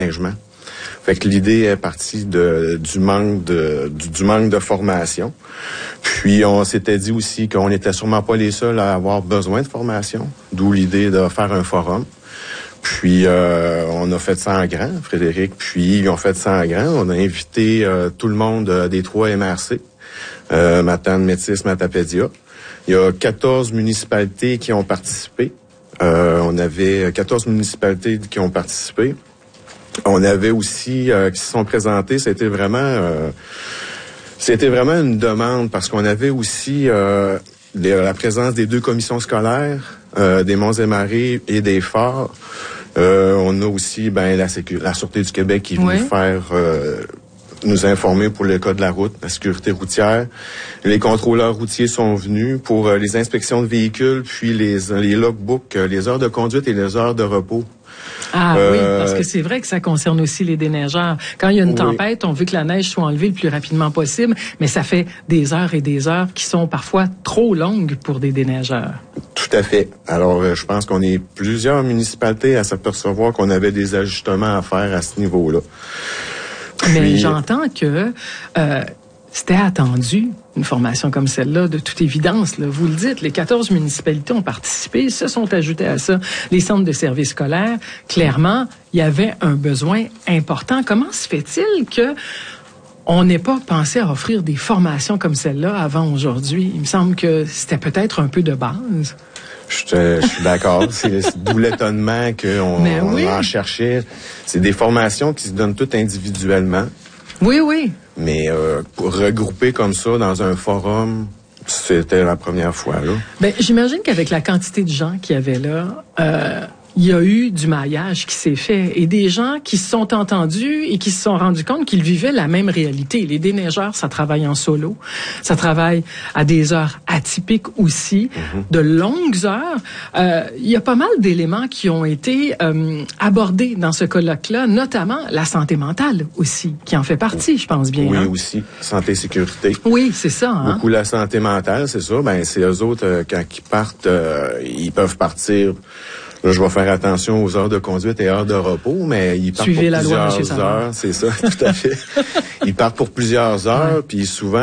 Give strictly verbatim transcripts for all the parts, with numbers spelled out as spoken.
déneigement. Fait que l'idée est partie de, du manque de, du, du manque de formation. Puis on s'était dit aussi qu'on n'était sûrement pas les seuls à avoir besoin de formation, d'où l'idée de faire un forum. Puis euh, on a fait ça en grand, Frédéric, puis ils ont fait ça en grand. On a invité euh, tout le monde euh, des trois M R C, euh, Matane, Métis, Matapédia. Il y a quatorze municipalités qui ont participé. Euh, on avait quatorze municipalités qui ont participé. On avait aussi euh, qui se sont présentées. C'était vraiment, euh, c'était vraiment une demande parce qu'on avait aussi euh, les, la présence des deux commissions scolaires, euh, des Monts et Marais et des Phares. Euh, on a aussi ben la, sécu- la Sûreté du Québec qui est venue oui. faire euh, nous informer pour le cas de la route, la sécurité routière. Les contrôleurs routiers sont venus pour euh, les inspections de véhicules, puis les, les logbooks, euh, les heures de conduite et les heures de repos. Ah euh, oui, parce que c'est vrai que ça concerne aussi les déneigeurs. Quand il y a une oui. tempête, on veut que la neige soit enlevée le plus rapidement possible, mais ça fait des heures et des heures qui sont parfois trop longues pour des déneigeurs. Tout à fait. Alors, euh, je pense qu'on est plusieurs municipalités à s'apercevoir qu'on avait des ajustements à faire à ce niveau-là. Puis... Mais j'entends que euh, c'était attendu, une formation comme celle-là, de toute évidence. Là. Vous le dites, les quatorze municipalités ont participé, se sont ajoutées à ça les centres de services scolaires. Clairement, il y avait un besoin important. Comment se fait-il que on n'ait pas pensé à offrir des formations comme celle-là avant aujourd'hui? Il me semble que c'était peut-être un peu de base. Je, te, je suis d'accord. C'est, c'est d'où l'étonnement qu'on oui. on en cherchait. C'est des formations qui se donnent toutes individuellement. Oui, oui. Mais euh, pour regrouper comme ça dans un forum, c'était la première fois, là. Ben, j'imagine qu'avec la quantité de gens qu'il y avait là, euh, il y a eu du maillage qui s'est fait et des gens qui se sont entendus et qui se sont rendus compte qu'ils vivaient la même réalité. Les déneigeurs, ça travaille en solo, ça travaille à des heures atypiques aussi, mm-hmm. de longues heures. Euh, il y a pas mal d'éléments qui ont été euh, abordés dans ce colloque-là, notamment la santé mentale aussi, qui en fait partie, je pense bien. Oui, hein? aussi. Santé, sécurité. Oui, c'est ça. Hein? Beaucoup la santé mentale, c'est ça. Ben, c'est eux autres, euh, quand ils partent, euh, ils peuvent partir... Là, je vais faire attention aux heures de conduite et heures de repos, mais ils partent Suivez pour la plusieurs loi, heures. C'est ça, tout à fait. Ils partent pour plusieurs heures, ouais. Puis souvent,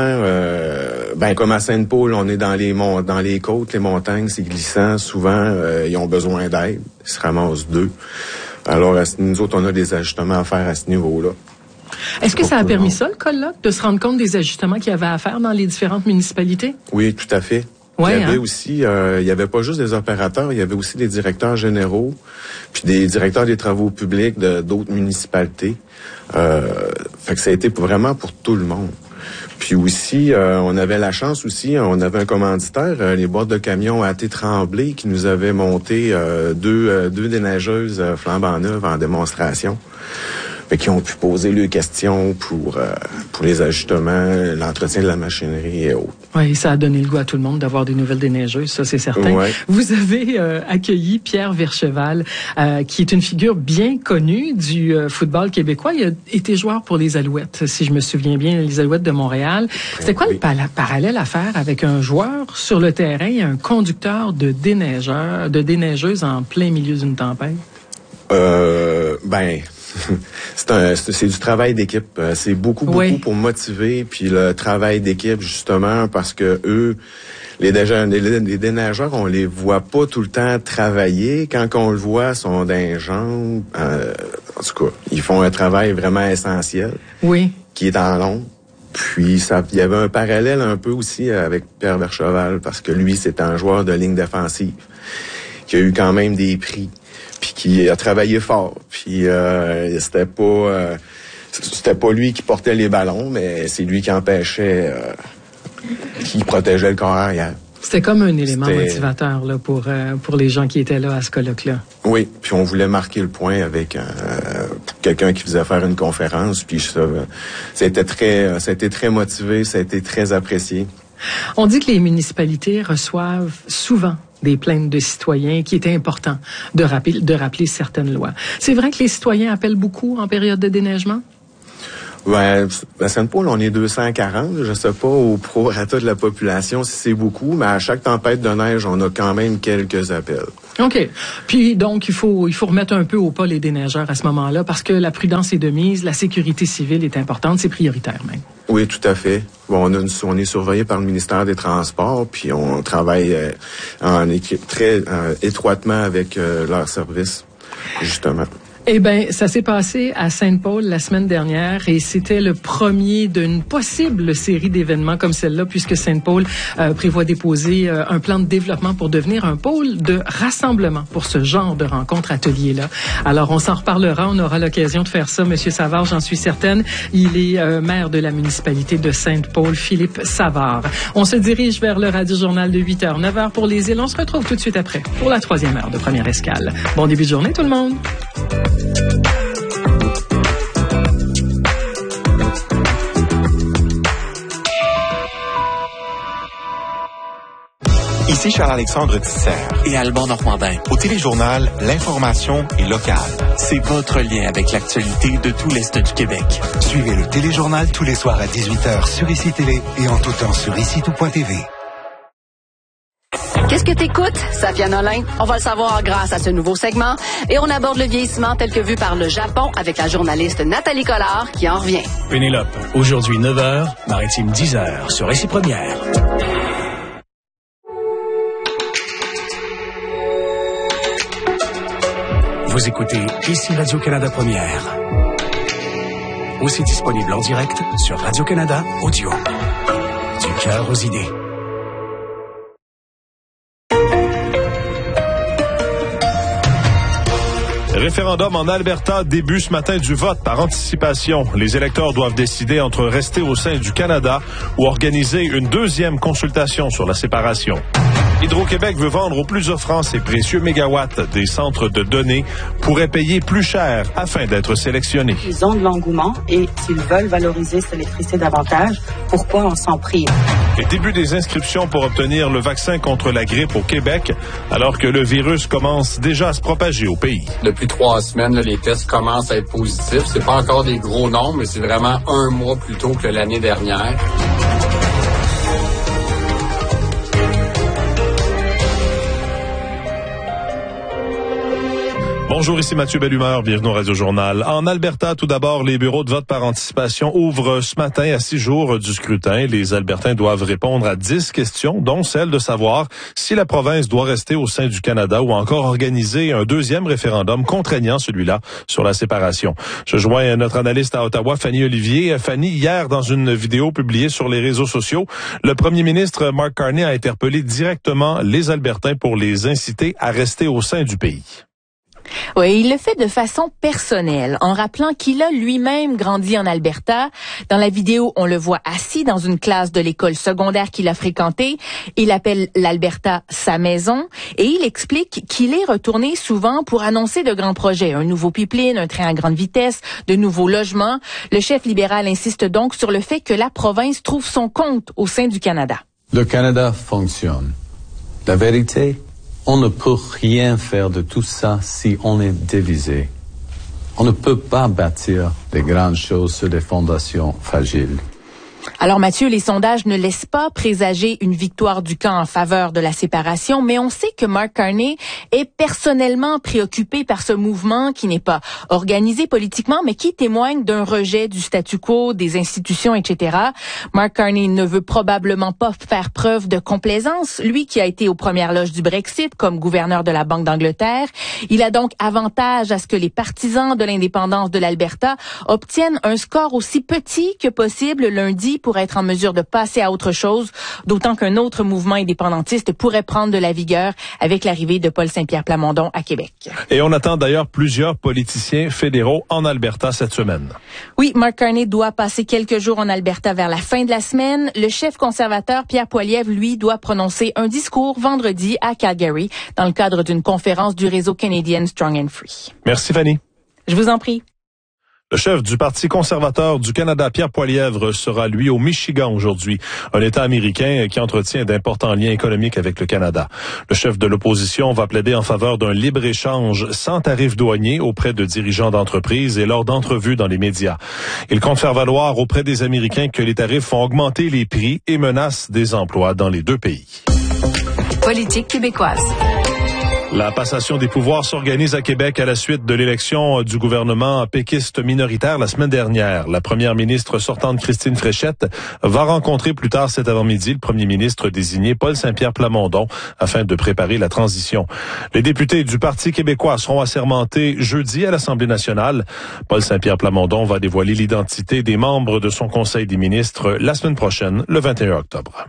euh, ben comme à Sainte-Paul, on est dans les monts, dans les côtes, les montagnes, c'est glissant. Souvent, euh, ils ont besoin d'aide. Ils se ramassent deux. Alors, à, nous autres, on a des ajustements à faire à ce niveau-là. Est-ce que ça a permis ça, le colloque, de se rendre compte des ajustements qu'il y avait à faire dans les différentes municipalités? Oui, tout à fait. Ouais, il y avait hein? aussi, euh, il y avait pas juste des opérateurs, il y avait aussi des directeurs généraux, puis des directeurs des travaux publics de d'autres municipalités. Euh, fait que ça a été vraiment pour tout le monde. Puis aussi, euh, on avait la chance aussi, on avait un commanditaire, euh, les boîtes de camions A T Tremblay, qui nous avait monté euh, deux, euh, deux déneigeuses euh, flambant neuves en démonstration. Fait qu'ils ont pu poser leurs questions pour euh, pour les ajustements, l'entretien de la machinerie et autres. Oui, ça a donné le goût à tout le monde d'avoir des nouvelles déneigeuses, ça c'est certain. Ouais. Vous avez euh, accueilli Pierre Vercheval, euh, qui est une figure bien connue du euh, football québécois. Il a été joueur pour les Alouettes, si je me souviens bien, les Alouettes de Montréal. C'était quoi oui. le pa- parallèle à faire avec un joueur sur le terrain et un conducteur de déneigeur, de déneigeuse en plein milieu d'une tempête? Euh, ben... c'est, un, c'est, c'est du travail d'équipe. C'est beaucoup, beaucoup oui. pour motiver. Puis le travail d'équipe, justement, parce que eux, les, déneigeurs, les, les déneigeurs, on les voit pas tout le temps travailler. Quand on le voit, ils sont d'un genre. Euh, en tout cas, ils font un travail vraiment essentiel. Oui. Qui est en long. Puis, ça, il y avait un parallèle un peu aussi avec Pierre Vercheval, parce que lui, c'est un joueur de ligne défensive qui a eu quand même des prix. Puis qui a travaillé fort. Puis euh, c'était pas euh, c'était pas lui qui portait les ballons, mais c'est lui qui empêchait, euh, qui protégeait le corps arrière. C'était comme un élément c'était... motivateur là pour euh, pour les gens qui étaient là à ce colloque-là. Oui, puis on voulait marquer le point avec euh, quelqu'un qui faisait faire une conférence. Puis ça, ça a été très, ça a été très motivé, ça a été très apprécié. On dit que les municipalités reçoivent souvent des plaintes de citoyens, qui était important de rappeler, de rappeler certaines lois. C'est vrai que les citoyens appellent beaucoup en période de déneigement? Ouais, à Sainte-Paul, on est deux cent quarante. Je sais pas au prorata de la population si c'est beaucoup, mais à chaque tempête de neige, on a quand même quelques appels. OK. Puis donc, il faut il faut remettre un peu au pas les déneigeurs à ce moment-là parce que la prudence est de mise, la sécurité civile est importante, c'est prioritaire même. Oui, tout à fait. Bon, on, a une, on est surveillé par le ministère des Transports, puis on travaille euh, en équipe très euh, étroitement avec euh, leur service, justement. Eh bien, ça s'est passé à Saint-Paul la semaine dernière et c'était le premier d'une possible série d'événements comme celle-là puisque Saint-Paul euh, prévoit déposer euh, un plan de développement pour devenir un pôle de rassemblement pour ce genre de rencontres ateliers-là. Alors, on s'en reparlera, on aura l'occasion de faire ça. Monsieur Savard, j'en suis certaine, il est euh, maire de la municipalité de Saint-Paul, Philippe Savard. On se dirige vers le Radio-Journal de huit heures, neuf heures pour les îles. On se retrouve tout de suite après pour la troisième heure de Première Escale. Bon début de journée tout le monde! Ici Charles-Alexandre Tisser et Alban Normandin. Au Téléjournal, l'information est locale. C'est votre lien avec l'actualité de tout l'Est du Québec. Suivez le Téléjournal tous les soirs à dix-huit heures sur Ici Télé et en tout temps sur ici tout point t v. Qu'est-ce que t'écoutes? Safia Nolin. On va le savoir grâce à ce nouveau segment. Et on aborde le vieillissement tel que vu par le Japon avec la journaliste Nathalie Collard qui en revient. Pénélope, aujourd'hui neuf heures, Maritime dix heures sur Ici Première. Vous écoutez Ici Radio-Canada Première. Aussi disponible en direct sur Radio-Canada Audio. Du cœur aux idées. Référendum en Alberta, début ce matin du vote par anticipation. Les électeurs doivent décider entre rester au sein du Canada ou organiser une deuxième consultation sur la séparation. Hydro-Québec veut vendre au plus offrant ses précieux mégawatts. Des centres de données pourraient payer plus cher afin d'être sélectionnés. Ils ont de l'engouement et s'ils veulent valoriser cette électricité davantage, pourquoi on s'en prive? Et début des inscriptions pour obtenir le vaccin contre la grippe au Québec, alors que le virus commence déjà à se propager au pays. Depuis trois semaines, là, les tests commencent à être positifs. C'est pas encore des gros nombres, mais c'est vraiment un mois plus tôt que l'année dernière. Bonjour, ici Mathieu Bellumeur, bienvenue au Radio-Journal. En Alberta, tout d'abord, les bureaux de vote par anticipation ouvrent ce matin à six jours du scrutin. Les Albertains doivent répondre à dix questions, dont celle de savoir si la province doit rester au sein du Canada ou encore organiser un deuxième référendum contraignant, celui-là, sur la séparation. Je joins notre analyste à Ottawa, Fanny Olivier. Fanny, hier, dans une vidéo publiée sur les réseaux sociaux, le premier ministre Mark Carney a interpellé directement les Albertains pour les inciter à rester au sein du pays. Oui, il le fait de façon personnelle, en rappelant qu'il a lui-même grandi en Alberta. Dans la vidéo, on le voit assis dans une classe de l'école secondaire qu'il a fréquentée. Il appelle l'Alberta sa maison et il explique qu'il est retourné souvent pour annoncer de grands projets, un nouveau pipeline, un train à grande vitesse, de nouveaux logements. Le chef libéral insiste donc sur le fait que la province trouve son compte au sein du Canada. Le Canada fonctionne. La vérité, on ne peut rien faire de tout ça si on est divisé. On ne peut pas bâtir des grandes choses sur des fondations fragiles. Alors Mathieu, les sondages ne laissent pas présager une victoire du camp en faveur de la séparation, mais on sait que Mark Carney est personnellement préoccupé par ce mouvement qui n'est pas organisé politiquement, mais qui témoigne d'un rejet du statu quo, des institutions, et cetera. Mark Carney ne veut probablement pas faire preuve de complaisance, lui qui a été aux premières loges du Brexit comme gouverneur de la Banque d'Angleterre. Il a donc avantage à ce que les partisans de l'indépendance de l'Alberta obtiennent un score aussi petit que possible lundi pour être en mesure de passer à autre chose, d'autant qu'un autre mouvement indépendantiste pourrait prendre de la vigueur avec l'arrivée de Paul Saint-Pierre Plamondon à Québec. Et on attend d'ailleurs plusieurs politiciens fédéraux en Alberta cette semaine. Oui, Mark Carney doit passer quelques jours en Alberta vers la fin de la semaine. Le chef conservateur Pierre Poilievre, lui, doit prononcer un discours vendredi à Calgary dans le cadre d'une conférence du réseau canadien Strong and Free. Merci Fanny. Je vous en prie. Le chef du Parti conservateur du Canada, Pierre Poilievre, sera, lui, au Michigan aujourd'hui, un État américain qui entretient d'importants liens économiques avec le Canada. Le chef de l'opposition va plaider en faveur d'un libre-échange sans tarifs douaniers auprès de dirigeants d'entreprises et lors d'entrevues dans les médias. Il compte faire valoir auprès des Américains que les tarifs font augmenter les prix et menacent des emplois dans les deux pays. Politique québécoise. La passation des pouvoirs s'organise à Québec à la suite de l'élection du gouvernement péquiste minoritaire la semaine dernière. La première ministre sortante Christine Fréchette va rencontrer plus tard cet avant-midi le premier ministre désigné Paul Saint-Pierre Plamondon afin de préparer la transition. Les députés du Parti québécois seront assermentés jeudi à l'Assemblée nationale. Paul Saint-Pierre Plamondon va dévoiler l'identité des membres de son Conseil des ministres la semaine prochaine, le vingt et un octobre.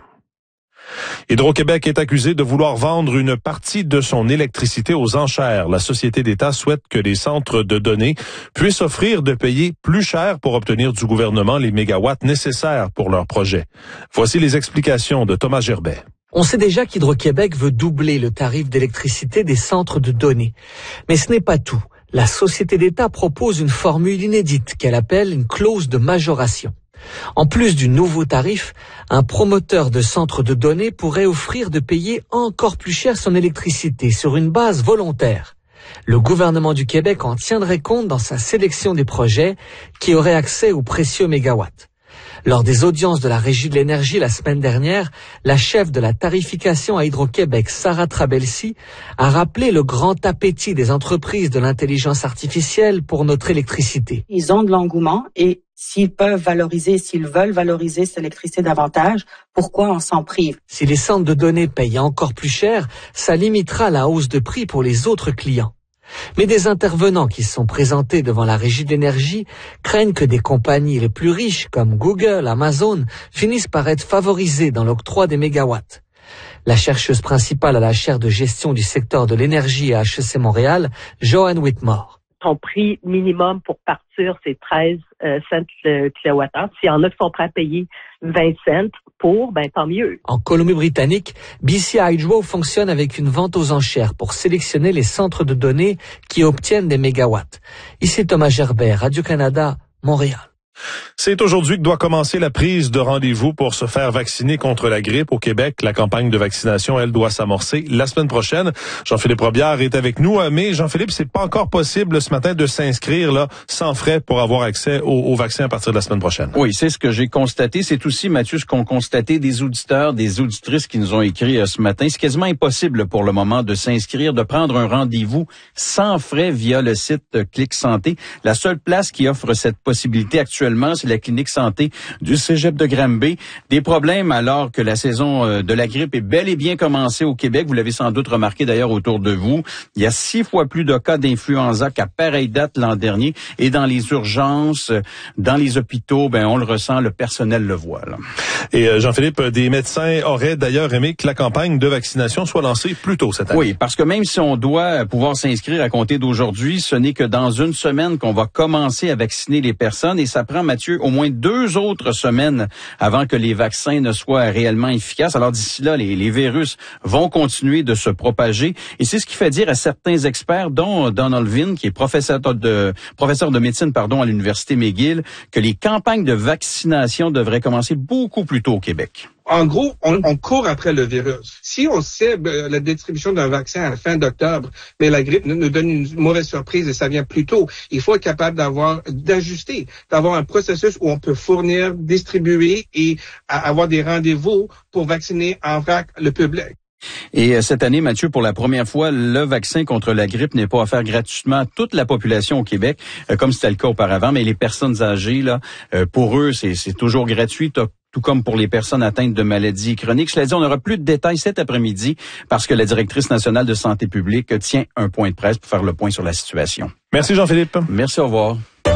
Hydro-Québec est accusé de vouloir vendre une partie de son électricité aux enchères. La société d'État souhaite que les centres de données puissent offrir de payer plus cher pour obtenir du gouvernement les mégawatts nécessaires pour leur projet. Voici les explications de Thomas Gerbet. On sait déjà qu'Hydro-Québec veut doubler le tarif d'électricité des centres de données. Mais ce n'est pas tout. La société d'État propose une formule inédite qu'elle appelle une clause de majoration. En plus du nouveau tarif, un promoteur de centres de données pourrait offrir de payer encore plus cher son électricité sur une base volontaire. Le gouvernement du Québec en tiendrait compte dans sa sélection des projets qui auraient accès aux précieux mégawatts. Lors des audiences de la Régie de l'énergie la semaine dernière, la chef de la tarification à Hydro-Québec, Sarah Trabelsi, a rappelé le grand appétit des entreprises de l'intelligence artificielle pour notre électricité. Ils ont de l'engouement et s'ils peuvent valoriser, s'ils veulent valoriser cette électricité davantage, pourquoi on s'en prive? Si les centres de données payent encore plus cher, ça limitera la hausse de prix pour les autres clients. Mais des intervenants qui se sont présentés devant la Régie de l'énergie craignent que des compagnies les plus riches comme Google, Amazon finissent par être favorisées dans l'octroi des mégawatts. La chercheuse principale à la chaire de gestion du secteur de l'énergie à H E C Montréal, Joanne Whitmore. Son prix minimum pour partir, c'est treize euh, cents le kilowattheure. S'il y en a qui sont prêts à payer vingt cents pour, ben tant mieux. En Colombie-Britannique, B C Hydro fonctionne avec une vente aux enchères pour sélectionner les centres de données qui obtiennent des mégawatts. Ici Thomas Gerbet, Radio-Canada, Montréal. C'est aujourd'hui que doit commencer la prise de rendez-vous pour se faire vacciner contre la grippe au Québec. La campagne de vaccination, elle, doit s'amorcer la semaine prochaine. Jean-Philippe Robillard est avec nous, mais Jean-Philippe, c'est pas encore possible ce matin de s'inscrire là sans frais pour avoir accès au, au vaccin à partir de la semaine prochaine. Oui, c'est ce que j'ai constaté. C'est aussi, Mathieu, ce qu'ont constaté des auditeurs, des auditrices qui nous ont écrit euh, ce matin. C'est quasiment impossible pour le moment de s'inscrire, de prendre un rendez-vous sans frais via le site euh, Clic Santé. La seule place qui offre cette possibilité actuellement, c'est la clinique santé du Cégep de Granby. Des problèmes alors que la saison de la grippe est bel et bien commencée au Québec. Vous l'avez sans doute remarqué d'ailleurs autour de vous. Il y a six fois plus de cas d'influenza qu'à pareille date l'an dernier. Et dans les urgences, dans les hôpitaux, ben on le ressent, le personnel le voit. Là. Et euh, Jean-Philippe, des médecins auraient d'ailleurs aimé que la campagne de vaccination soit lancée plus tôt cette année. Oui, parce que même si on doit pouvoir s'inscrire à compter d'aujourd'hui, ce n'est que dans une semaine qu'on va commencer à vacciner les personnes. Et ça prend, Mathieu, au moins deux autres semaines avant que les vaccins ne soient réellement efficaces. Alors d'ici là, les, les virus vont continuer de se propager. Et c'est ce qui fait dire à certains experts, dont Donald Vin, qui est professeur de, professeur de médecine pardon, à l'Université McGill, que les campagnes de vaccination devraient commencer beaucoup plus tôt au Québec. En gros, on, on court après le virus. Si on sait euh, la distribution d'un vaccin à la fin d'octobre, mais la grippe nous, nous donne une mauvaise surprise et ça vient plus tôt, il faut être capable d'avoir, d'ajuster, d'avoir un processus où on peut fournir, distribuer et à, avoir des rendez-vous pour vacciner en vrac le public. Et cette année, Mathieu, pour la première fois, le vaccin contre la grippe n'est pas offert gratuitement à toute la population au Québec, euh, comme c'était le cas auparavant, mais les personnes âgées, là, euh, pour eux, c'est, c'est toujours gratuit. Tout comme pour les personnes atteintes de maladies chroniques. Cela dit, on aura plus de détails cet après-midi parce que la directrice nationale de santé publique tient un point de presse pour faire le point sur la situation. Merci Jean-Philippe. Merci, au revoir.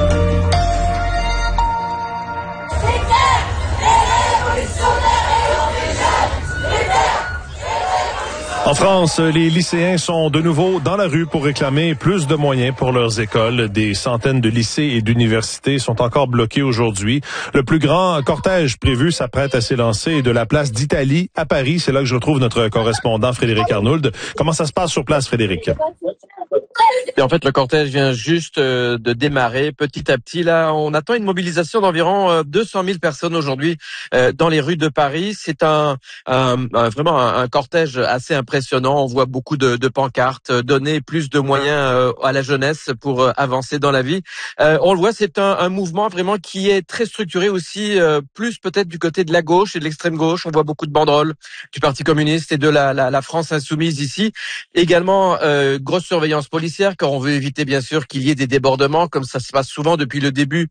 En France, les lycéens sont de nouveau dans la rue pour réclamer plus de moyens pour leurs écoles. Des centaines de lycées et d'universités sont encore bloqués aujourd'hui. Le plus grand cortège prévu s'apprête à s'élancer de la place d'Italie à Paris. C'est là que je retrouve notre correspondant Frédéric Arnould. Comment ça se passe sur place, Frédéric? Et en fait, le cortège vient juste euh, de démarrer petit à petit. Là, on attend une mobilisation d'environ euh, deux cent mille personnes aujourd'hui euh, dans les rues de Paris. C'est un, un, un vraiment un, un cortège assez impressionnant. On voit beaucoup de, de pancartes, euh, donner plus de moyens euh, à la jeunesse pour euh, avancer dans la vie. Euh, on le voit, c'est un, un mouvement vraiment qui est très structuré aussi, euh, plus peut-être du côté de la gauche et de l'extrême gauche. On voit beaucoup de banderoles du Parti communiste et de la, la, la France insoumise ici. Également, euh, grosse surveillance policière, car on veut éviter bien sûr qu'il y ait des débordements, comme ça se passe souvent depuis le début